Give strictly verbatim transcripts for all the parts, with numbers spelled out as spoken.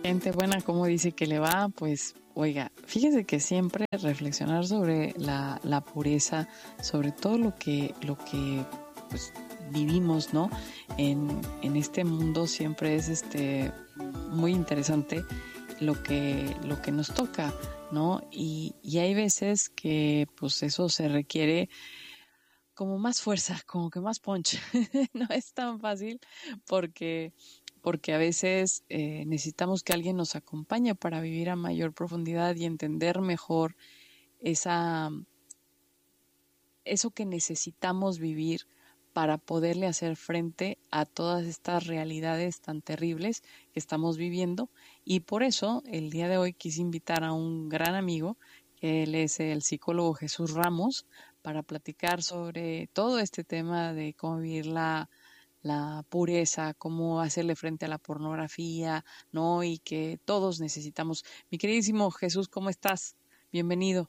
Gente buena, ¿cómo dice que le va? Pues, oiga, fíjese que siempre reflexionar sobre la, la pureza, sobre todo lo que, lo que pues, vivimos, ¿no? En, en este mundo siempre es este muy interesante lo que, lo que nos toca, ¿no? Y, y hay veces que pues eso se requiere como más fuerza, como que más punch. No es tan fácil porque porque a veces eh, necesitamos que alguien nos acompañe para vivir a mayor profundidad y entender mejor esa, eso que necesitamos vivir para poderle hacer frente a todas estas realidades tan terribles que estamos viviendo. Y por eso el día de hoy quise invitar a un gran amigo, que él es el psicólogo Jesús Ramos, para platicar sobre todo este tema de cómo vivir la la pureza, cómo hacerle frente a la pornografía, ¿no? Y que todos necesitamos. Mi queridísimo Jesús, ¿cómo estás? Bienvenido.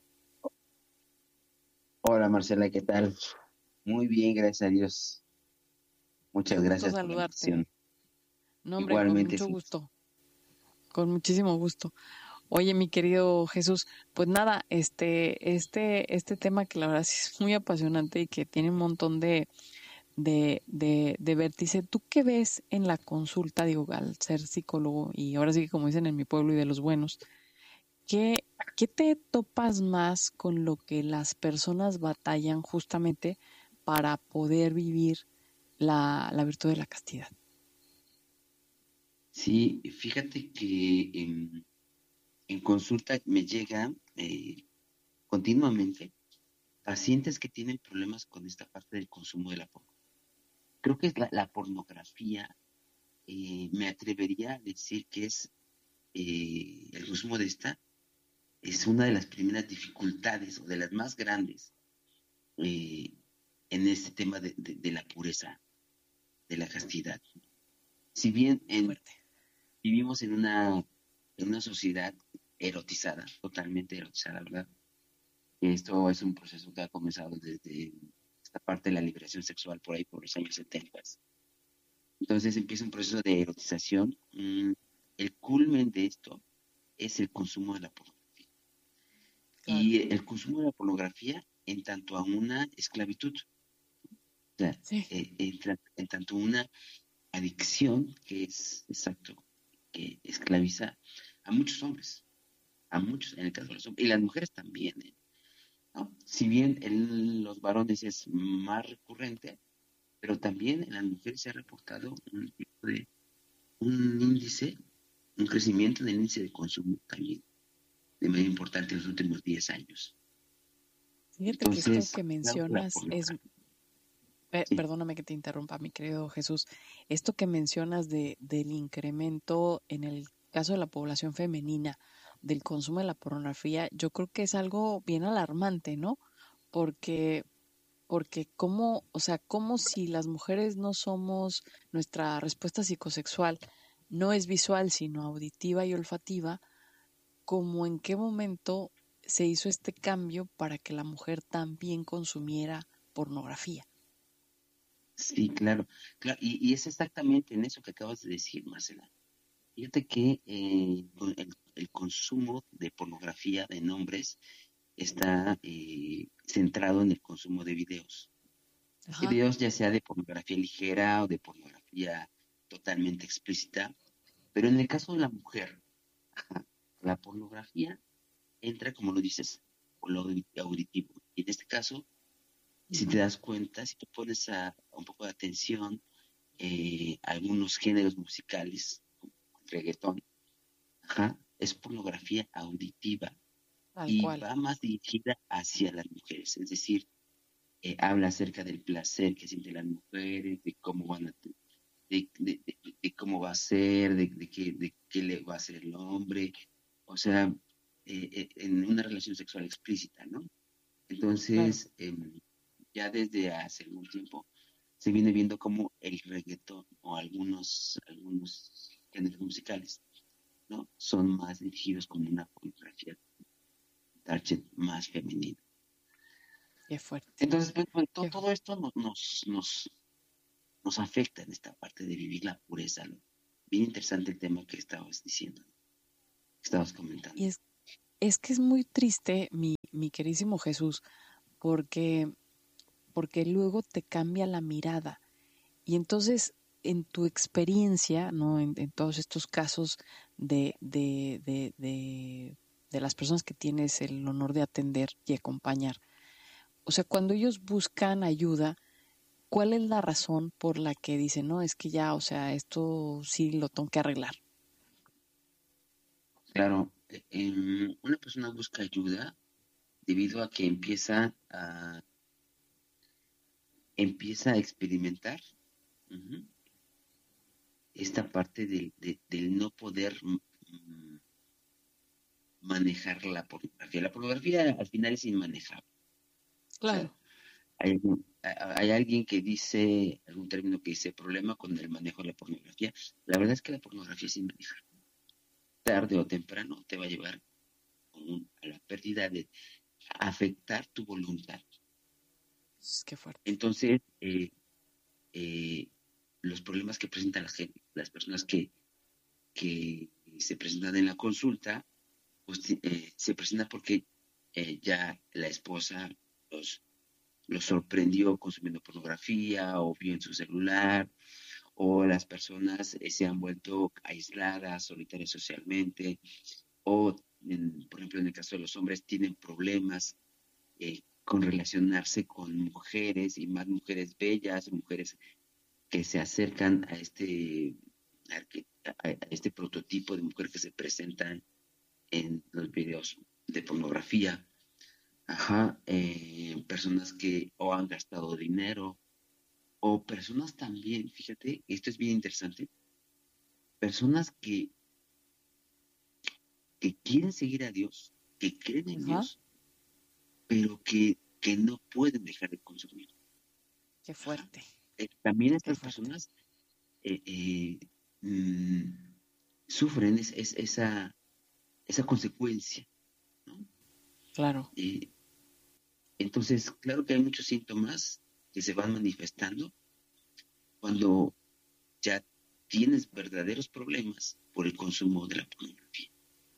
Hola Marcela, ¿qué tal? Muy bien, gracias a Dios. Qué Muchas gusto gracias por la invitación. saludarte. No, hombre, con Igualmente, mucho sí. gusto, con muchísimo gusto. Oye, mi querido Jesús, pues nada, este, este, este tema que la verdad sí es muy apasionante y que tiene un montón de, de, de, de vértice. ¿Tú qué ves en la consulta, digo, al ser psicólogo y ahora sí que como dicen en mi pueblo y de los buenos? ¿Qué, qué te topas más con lo que las personas batallan justamente para poder vivir la, la virtud de la castidad? Sí, fíjate que en, en consulta me llegan eh, continuamente pacientes que tienen problemas con esta parte del consumo de la pornografía. Creo que es la, la pornografía, eh, me atrevería a decir que es eh, el consumo de esta, es una de las primeras dificultades o de las más grandes eh, en este tema de, de, de la pureza, de la castidad. Si bien Qué en, fuerte. vivimos en una, en una sociedad erotizada, totalmente erotizada, ¿verdad? Esto es un proceso que ha comenzado desde esta parte de la liberación sexual por ahí por los años setenta. Entonces empieza un proceso de erotización. Mm, el culmen de esto es el consumo de la pornografía. Claro. Y el consumo de la pornografía en tanto a una esclavitud, o sea, Sí. eh, en, tra- en tanto una adicción que es, exacto, que esclaviza a muchos hombres, a muchos, en el caso de los hombres, y las mujeres también, ¿eh? ¿No? Si bien en los varones es más recurrente, pero también en las mujeres se ha reportado un tipo de, un índice, un crecimiento en el índice de consumo también, de manera importante en los últimos diez años. Fíjate que esto Entonces, que claro que la mencionas es, pornografía, eh, sí, perdóname que te interrumpa, mi querido Jesús, esto que mencionas de, del incremento en el caso de la población femenina del consumo de la pornografía, yo creo que es algo bien alarmante, ¿no? Porque porque cómo, o sea, como si las mujeres no somos, nuestra respuesta psicosexual no es visual, sino auditiva y olfativa, como en qué momento se hizo este cambio para que la mujer también consumiera pornografía. sí, claro, claro, y, y es exactamente en eso que acabas de decir, Marcela. Fíjate que eh, con el, el consumo de pornografía en hombres está eh, centrado en el consumo de videos. Ajá. Videos ya sea de pornografía ligera o de pornografía totalmente explícita, pero en el caso de la mujer, ajá, la pornografía entra, como lo dices, por lo auditivo. Y en este caso, si te Ujú. das cuenta, si tú pones a, a un poco de atención eh, algunos géneros musicales, como el reggaetón, ajá, es pornografía auditiva Tal y cual. va más dirigida hacia las mujeres, es decir, eh, habla acerca del placer que sienten las mujeres, de cómo van a, de, de, de, de cómo va a ser, de, de, qué, de qué le va a hacer el hombre, o sea, eh, eh, en una relación sexual explícita, ¿no? Claro. Entonces, eh, ya desde hace algún tiempo se viene viendo como el reggaetón o algunos, algunos géneros musicales, ¿no? Son más dirigidos como una pornografía target más femenino. Qué fuerte. Entonces, pues, pues, to- Qué fu- todo esto nos, nos, nos, nos afecta en esta parte de vivir la pureza, ¿no? Bien interesante el tema que estabas diciendo. estabas comentando. Y es, es que es muy triste, mi, mi queridísimo Jesús, porque, porque luego te cambia la mirada. Y entonces, en tu experiencia, ¿no? En, en todos estos casos de, de, de, de, de las personas que tienes el honor de atender y acompañar, o sea, cuando ellos buscan ayuda, ¿cuál es la razón por la que dicen, no, es que ya, o sea, esto sí lo tengo que arreglar? Claro, eh, em, una persona busca ayuda debido a que empieza a, empieza a experimentar ujú, esta parte del, de- del no poder mm, manejar la pornografía. La pornografía al final es inmanejable. O sea, Claro. hay, algún- a- hay alguien que dice, algún término que dice problema con el manejo de la pornografía. La verdad es que la pornografía es inmanejable. Tarde o temprano te va a llevar un- a la pérdida de afectar tu voluntad. Es que fuerte. Entonces, eh, eh, los problemas que presenta la gente, las personas que, que se presentan en la consulta, pues eh, se presenta porque eh, ya la esposa los, los sorprendió consumiendo pornografía o vio en su celular, o las personas eh, se han vuelto aisladas, solitarias socialmente, o, en, por ejemplo, en el caso de los hombres, tienen problemas eh, con relacionarse con mujeres y más mujeres bellas, mujeres que se acercan a este, a este prototipo de mujer que se presenta en los videos de pornografía. Ajá, eh, personas que o han gastado dinero o personas también, fíjate, esto es bien interesante, personas que, que quieren seguir a Dios, que creen en Ajá. Dios, pero que, que no pueden dejar de consumir. Qué Ajá. fuerte. Eh, también Qué estas fuerte. personas eh, eh, mm, sufren es, es esa, esa consecuencia, ¿no? Claro. Eh, entonces, claro que hay muchos síntomas que se van manifestando cuando ya tienes verdaderos problemas por el consumo de la pornografía.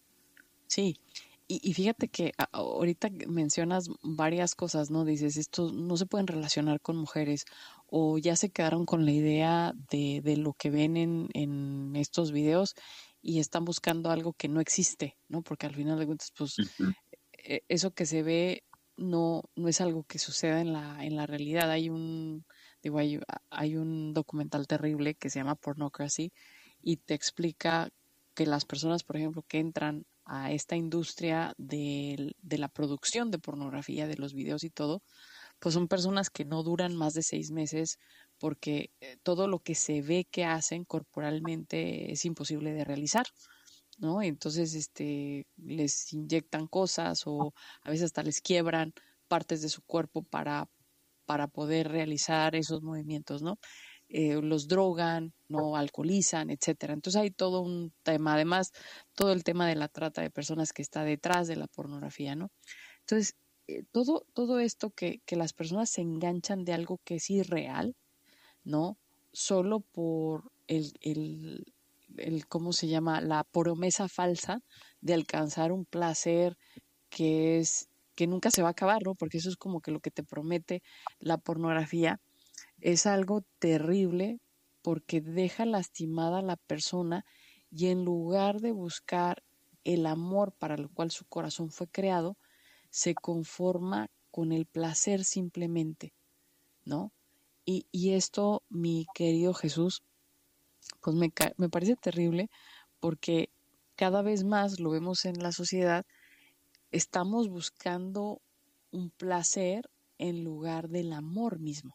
Sí. Y, y fíjate que a- ahorita que mencionas varias cosas, ¿no? Dices, estos no se pueden relacionar con mujeres o ya se quedaron con la idea de, de lo que ven en, en estos videos y están buscando algo que no existe, ¿no? Porque al final de cuentas, pues Ujú. eh, eso que se ve no, no es algo que suceda en la, en la realidad. Hay un, digo, hay, hay un documental terrible que se llama Pornocracy y te explica que las personas, por ejemplo, que entran a esta industria de, de la producción de pornografía, de los videos y todo, pues son personas que no duran más de seis meses porque eh, todo lo que se ve que hacen corporalmente es imposible de realizar. ¿No? Entonces, este, les inyectan cosas o a veces hasta les quiebran partes de su cuerpo para, para poder realizar esos movimientos, ¿no? Eh, los drogan, no alcoholizan, etcétera. Entonces hay todo un tema, además, todo el tema de la trata de personas que está detrás de la pornografía, ¿no? Entonces, eh, todo, todo esto que, que las personas se enganchan de algo que es irreal, ¿no? Solo por el, el, el, ¿cómo se llama? La promesa falsa de alcanzar un placer que es, que nunca se va a acabar, ¿no? Porque eso es como que lo que te promete la pornografía. Es algo terrible porque deja lastimada a la persona y en lugar de buscar el amor para lo cual su corazón fue creado, se conforma con el placer simplemente, ¿no? Y, y esto, mi querido Jesús, pues me, me parece terrible porque cada vez más lo vemos en la sociedad, estamos buscando un placer en lugar del amor mismo.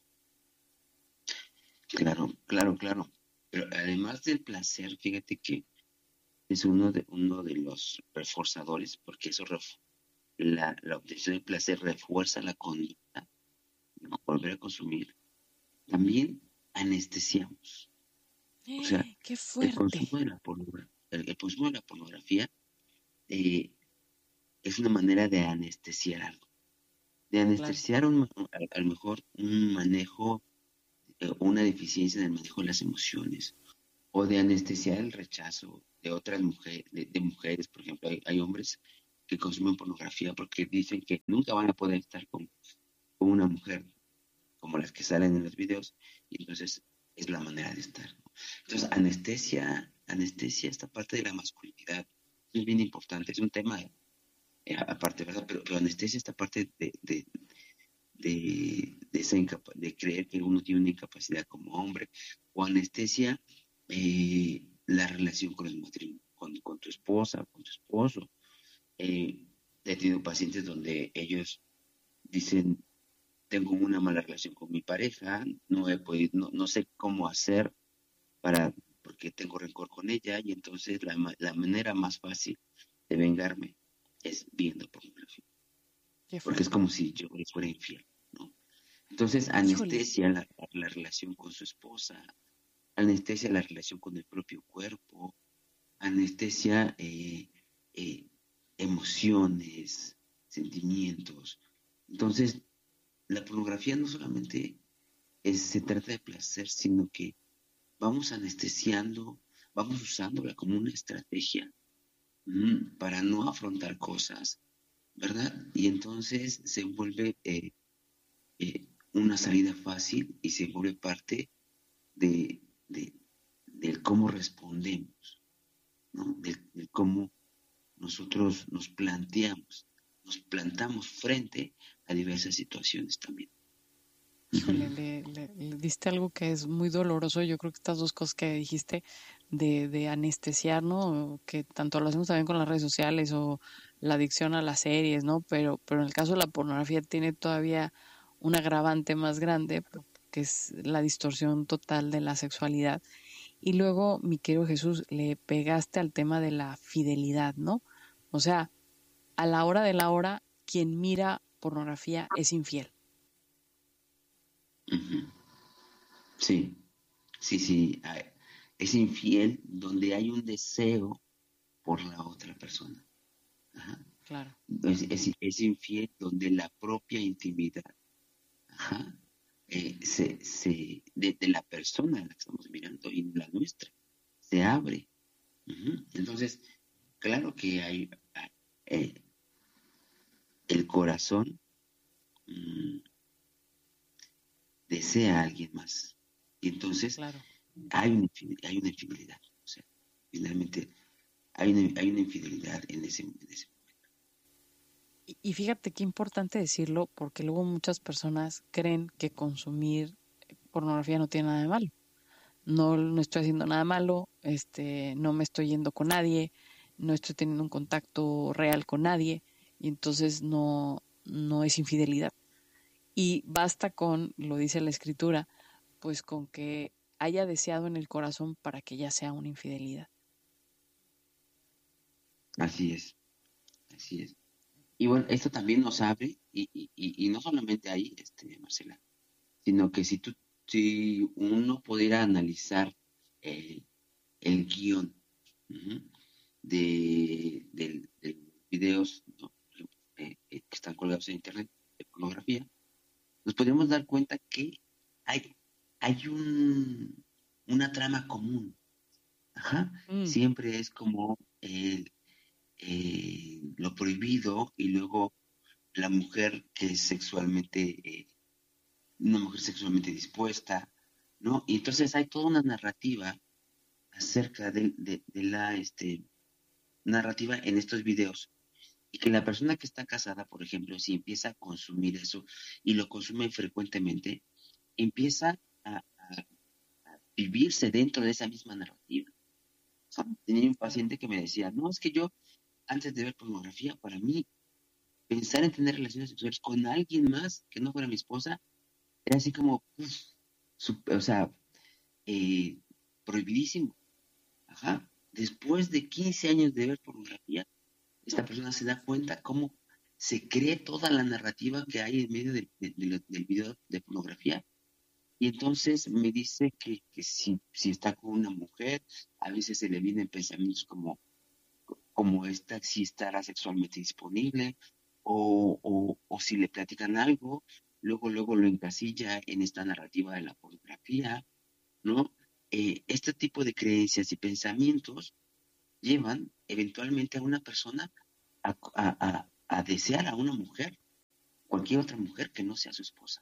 Claro, claro, claro. Pero además del placer, fíjate que es uno de, uno de los reforzadores, porque eso ref- la, la obtención del placer refuerza la conducta de volver a consumir. También anestesiamos. O sea, ¡Qué el fuerte! consumo de la pornografía, el, el consumo de la pornografía eh, es una manera de anestesiar algo, de Claro, anestesiar un, a, a lo mejor un manejo, eh, una deficiencia en el manejo de las emociones, o de anestesiar el rechazo de otras mujeres, de, de mujeres, por ejemplo, hay, hay hombres que consumen pornografía porque dicen que nunca van a poder estar con, con una mujer como las que salen en los videos, y entonces es la manera de estar, ¿no? Entonces, anestesia, anestesia esta parte de la masculinidad, es bien importante, es un tema eh, aparte, ¿verdad? Pero, pero anestesia esta parte de, de, de, de, esa incapa- de creer que uno tiene una incapacidad como hombre, o anestesia eh, la relación con el matrimonio, con, con tu esposa, con tu esposo. Eh, he tenido pacientes donde ellos dicen, tengo una mala relación con mi pareja, no he podido, no, no sé cómo hacer para, porque tengo rencor con ella, y entonces la, ma- la manera más fácil de vengarme es viendo pornografía, Qué porque es fuerte. como si yo les fuera infiel, ¿no? Entonces Híjole, anestesia la, la relación con su esposa, anestesia la relación con el propio cuerpo, anestesia eh, eh, emociones, sentimientos. Entonces, la pornografía no solamente es, se trata de placer, sino que vamos anestesiando, vamos usándola como una estrategia mm, para no afrontar cosas, ¿verdad? Y entonces se vuelve eh, eh, una salida fácil y se vuelve parte de, de, del cómo respondemos, ¿no? Del, del cómo nosotros nos planteamos, nos plantamos frente a diversas situaciones también. híjole, Ujú. le, le- le diste algo que es muy doloroso. Yo creo que estas dos cosas que dijiste de, de anestesiar, ¿no? Que tanto lo hacemos también con las redes sociales o la adicción a las series, ¿no? Pero, pero en el caso de la pornografía tiene todavía un agravante más grande, que es la distorsión total de la sexualidad. Y luego, mi querido Jesús, le pegaste al tema de la fidelidad, ¿no? O sea, a la hora de la hora, quien mira pornografía es infiel. Ujú. Sí, sí, sí. ah, Es infiel donde hay un deseo por la otra persona. Ajá. Claro, Es, es- es infiel donde la propia intimidad, ajá, eh, se, se, de, de la persona a la que estamos mirando y la nuestra se abre. Ujú. Entonces, claro que hay, ah, eh, el corazón mm, desea a alguien más. Y entonces claro. hay una, infide- hay una infidelidad. O sea, finalmente hay una, hay una infidelidad en ese, en ese. Y, y fíjate qué importante decirlo, porque luego muchas personas creen que consumir pornografía no tiene nada de malo. No, no estoy haciendo nada malo, este, no me estoy yendo con nadie, no estoy teniendo un contacto real con nadie, y entonces no, no es infidelidad. Y basta con, lo dice la escritura, pues con que haya deseado en el corazón para que ya sea una infidelidad. Así es, así es. Y bueno, esto también nos abre, y, y, y y no solamente ahí, este, Marcela, sino que si tú, si uno pudiera analizar eh, el guión ujú, de, del- de los videos, ¿no? Eh, eh, que están colgados en internet de pornografía, nos podemos dar cuenta que hay, hay un, una trama común. Ajá. Mm, Siempre es como el, eh, lo prohibido, y luego la mujer que es sexualmente, eh, una mujer sexualmente dispuesta, ¿no? Y entonces hay toda una narrativa acerca de, de, de la este, narrativa en estos videos. Y que la persona que está casada, por ejemplo, si empieza a consumir eso y lo consume frecuentemente, empieza a, a vivirse dentro de esa misma narrativa. ¿Saben? Tenía un claro. paciente que me decía, no, es que yo, antes de ver pornografía, para mí, pensar en tener relaciones sexuales con alguien más que no fuera mi esposa, era así como, uf, sup- o sea, eh, prohibidísimo. Ajá. Después de quince años de ver pornografía, esta persona se da cuenta cómo se cree toda la narrativa que hay en medio del, del, del- del video de pornografía. Y entonces me dice que, que si, si está con una mujer, a veces se le vienen pensamientos como, como esta, si estará sexualmente disponible, o, o, o si le platican algo, luego, luego lo encasilla en esta narrativa de la pornografía, ¿no? eh, este tipo de creencias y pensamientos llevan eventualmente a una persona a, a, a, a desear a una mujer, cualquier otra mujer que no sea su esposa.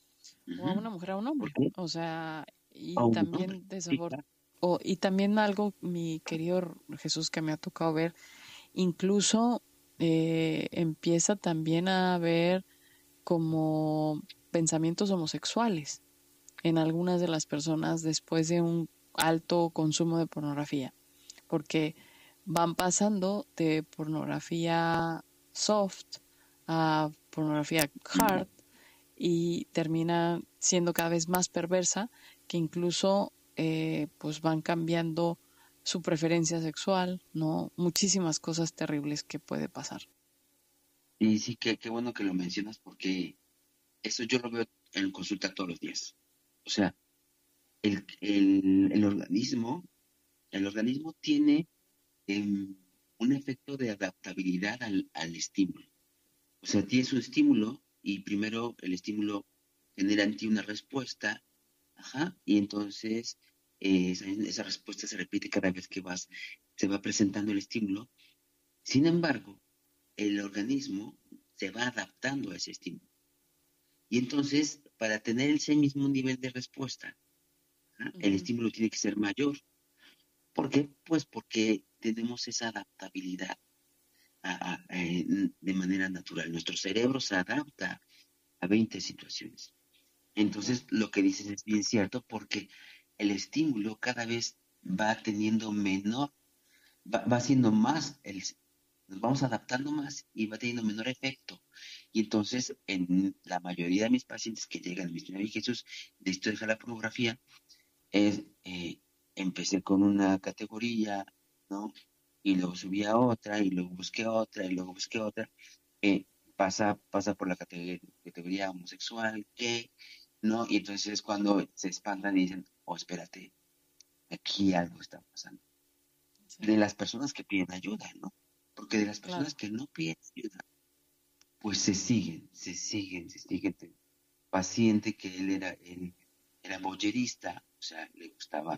O a una Ujú. mujer, a un ¿Por hombre. qué? O sea, y A un hombre. también Sí, desafort claro. o, y también algo, mi querido Jesús, que me ha tocado ver, incluso eh, empieza también a haber como pensamientos homosexuales en algunas de las personas después de un alto consumo de pornografía, porque van pasando de pornografía soft a pornografía Ujú. hard y termina siendo cada vez más perversa, que incluso eh, pues van cambiando su preferencia sexual, ¿no? Muchísimas cosas terribles que puede pasar. Y sí, que qué bueno que lo mencionas porque eso yo lo veo en consulta todos los días. O sea, el, el, el organismo, el organismo tiene em, un efecto de adaptabilidad al, al estímulo. O sea, tienes un estímulo y primero el estímulo genera en ti una respuesta, ajá, y entonces eh, esa, esa respuesta se repite cada vez que vas, se va presentando el estímulo. Sin embargo, el organismo se va adaptando a ese estímulo. Y entonces, para tener ese mismo nivel de respuesta, ¿ah? El Ujú. estímulo tiene que ser mayor. ¿Por qué? Pues porque tenemos esa adaptabilidad a- a- eh, de manera natural. Nuestro cerebro se adapta a veinte situaciones. Claro, Entonces, lo que dices es bien cierto porque el estímulo cada vez va teniendo menor, va, va siendo más, el, nos vamos adaptando más y va teniendo menor efecto. Y entonces, en la mayoría de mis pacientes que llegan a mi Señor Jesús, necesito dejar la pornografía, es, eh, empecé con una categoría, ¿no? Y luego subí a otra, y luego busqué otra, y luego busqué otra. Eh, pasa, pasa por la categoría, categoría homosexual, gay, ¿no? Y entonces es cuando se espantan y dicen, oh, espérate, aquí algo está pasando. sí, De las personas que piden ayuda, ¿no? Porque de las personas claro, que no piden ayuda, pues se siguen, se siguen, se siguen. Paciente que él era, él era boyerista, o sea, le gustaba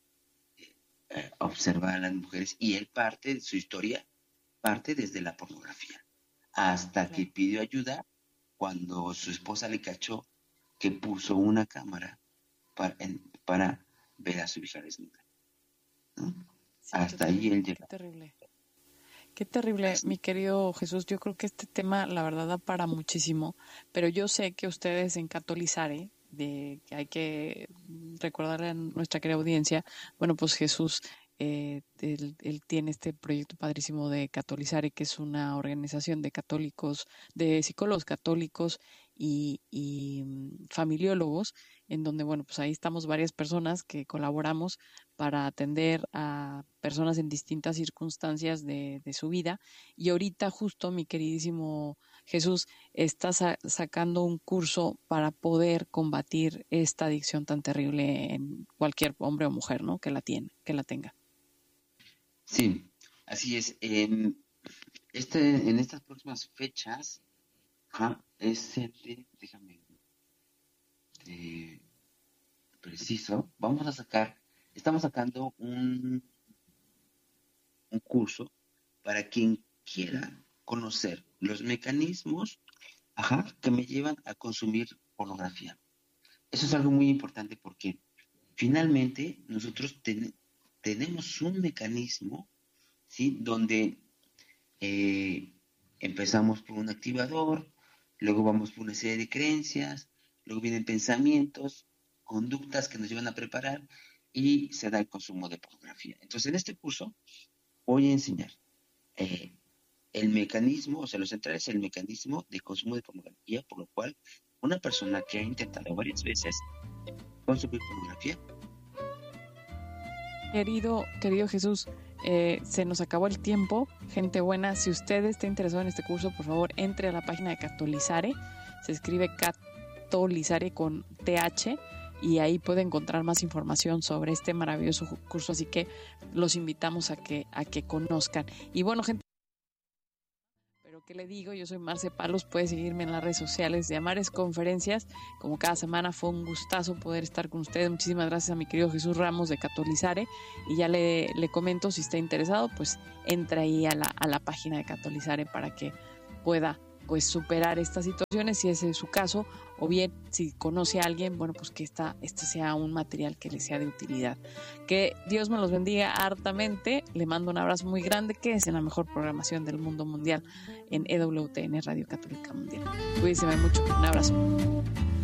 eh, observar a las mujeres y él parte de su historia, parte desde la pornografía, hasta que claro. pidió ayuda cuando su esposa le cachó que puso una cámara para, en, para ver a su hija desnuda, ¿no? Sí, qué Hasta ahí él terrible, qué llega. terrible. Qué terrible, Así. mi querido Jesús. Yo creo que este tema, la verdad, da para muchísimo, pero yo sé que ustedes en Catolizare, de que hay que recordarle a nuestra querida audiencia, bueno, pues Jesús, eh, él, él tiene este proyecto padrísimo de Catolizare, que es una organización de católicos, de psicólogos católicos y, y mm, familiólogos, en donde, bueno, pues ahí estamos varias personas que colaboramos para atender a personas en distintas circunstancias de, de su vida. Y ahorita justo mi queridísimo Jesús está sa- sacando un curso para poder combatir esta adicción tan terrible en cualquier hombre o mujer, ¿no? Que la tiene, que la tenga. Sí, así es. En, este, en estas próximas fechas, ajá, es el de- déjame, de- preciso, vamos a sacar, estamos sacando un, un curso para quien quiera conocer los mecanismos, ajá, que me llevan a consumir pornografía. Eso es algo muy importante porque finalmente nosotros ten- tenemos un mecanismo, ¿sí? Donde eh, empezamos por un activador, luego vamos por una serie de creencias, luego vienen pensamientos, conductas que nos llevan a preparar y se da el consumo de pornografía. Entonces, en este curso voy a enseñar eh, el mecanismo, o sea, lo central es el mecanismo de consumo de pornografía, por lo cual una persona que ha intentado varias veces consumir pornografía. Querido, querido Jesús, eh, se nos acabó el tiempo. Gente buena, si usted está interesado en este curso, por favor, entre a la página de Catolizare. Se escribe Catolizare con T H y ahí puede encontrar más información sobre este maravilloso curso. Así que los invitamos a que, a que conozcan. Y bueno, gente, pero que le digo, yo soy Marce Palos, puede seguirme en las redes sociales de Amares Conferencias. Como cada semana fue un gustazo poder estar con ustedes. Muchísimas gracias a mi querido Jesús Ramos de Catolizare. Y ya le, le comento, si está interesado, pues entra ahí a la, a la página de Catolizare para que pueda pues superar estas situaciones, si ese es su caso, o bien si conoce a alguien, bueno, pues que esta, este sea un material que le sea de utilidad. Que Dios me los bendiga hartamente, le mando un abrazo muy grande, que es en la mejor programación del mundo mundial en E W T N, Radio Católica Mundial. Cuídense mucho, un abrazo.